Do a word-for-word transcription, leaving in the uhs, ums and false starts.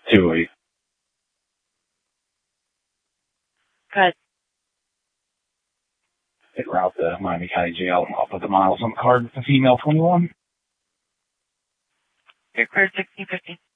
two eight. Good. Hit route to Miami County Jail. I'll put the miles on the card with the female twenty-one. You're clear sixteen fifty.